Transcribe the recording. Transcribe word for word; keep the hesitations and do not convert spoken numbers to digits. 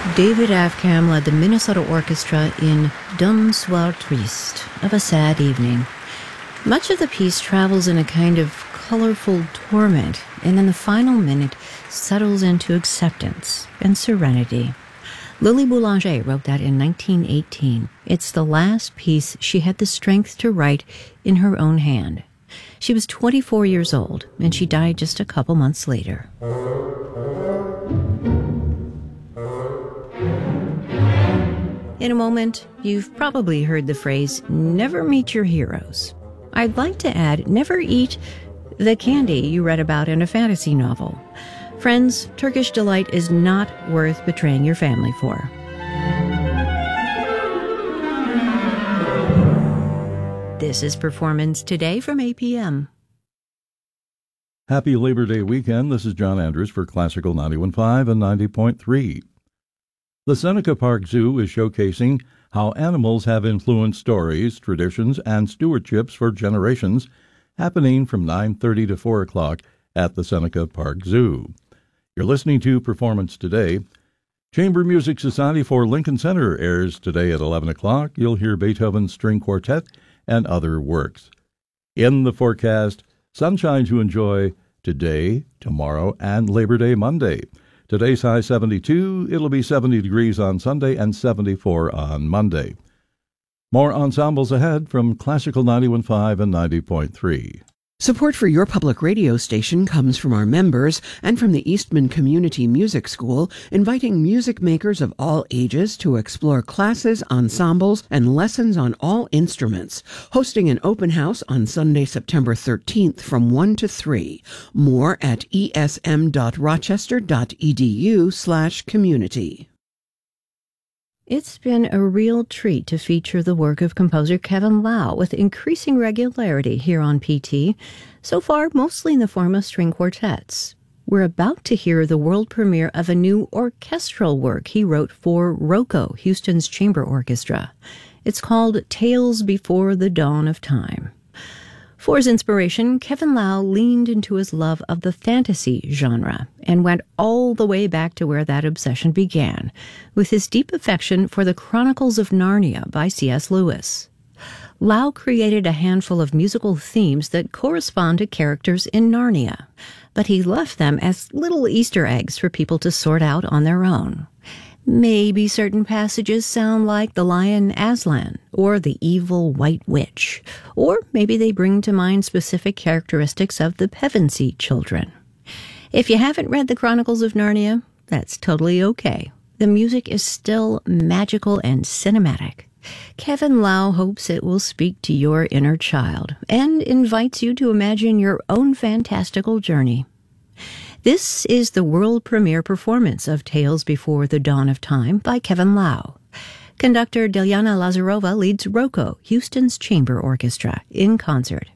David Avcam led the Minnesota Orchestra in D'un Soir Triste, of a sad evening. Much of the piece travels in a kind of colorful torment, and in the final minute settles into acceptance and serenity. Lily Boulanger wrote that in nineteen eighteen. It's the last piece she had the strength to write in her own hand. She was twenty-four years old, and she died just a couple months later. In a moment, you've probably heard the phrase, never meet your heroes. I'd like to add, never eat the candy you read about in a fantasy novel. Friends, Turkish Delight is not worth betraying your family for. This is Performance Today from A P M. Happy Labor Day weekend. This is John Andrews for Classical ninety-one point five and ninety point three. The Seneca Park Zoo is showcasing how animals have influenced stories, traditions, and stewardships for generations, happening from nine thirty to four o'clock at the Seneca Park Zoo. You're listening to Performance Today. Chamber Music Society for Lincoln Center airs today at eleven o'clock. You'll hear Beethoven's String Quartet and other works. In the forecast, sunshine to enjoy today, tomorrow, and Labor Day Monday. Today's high seventy-two, it'll be seventy degrees on Sunday and seventy-four on Monday. More ensembles ahead from Classical ninety-one point five and ninety point three. Support for your public radio station comes from our members and from the Eastman Community Music School, inviting music makers of all ages to explore classes, ensembles, and lessons on all instruments. Hosting an open house on Sunday, September thirteenth from one to three. More at esm.rochester.edu slash community. It's been a real treat to feature the work of composer Kevin Lau with increasing regularity here on P T, so far mostly in the form of string quartets. We're about to hear the world premiere of a new orchestral work he wrote for ROCO, Houston's chamber orchestra. It's called Tales Before the Dawn of Time. For his inspiration, Kevin Lau leaned into his love of the fantasy genre and went all the way back to where that obsession began, with his deep affection for the Chronicles of Narnia by C S Lewis. Lau created a handful of musical themes that correspond to characters in Narnia, but he left them as little Easter eggs for people to sort out on their own. Maybe certain passages sound like the lion Aslan or the evil white witch, or maybe they bring to mind specific characteristics of the Pevensey children. If you haven't read the Chronicles of Narnia, that's totally okay. The music is still magical and cinematic. Kevin Lau hopes it will speak to your inner child and invites you to imagine your own fantastical journey. This is the world premiere performance of Tales Before the Dawn of Time by Kevin Lau. Conductor Delyana Lazarova leads ROCO, Houston's chamber orchestra, in concert.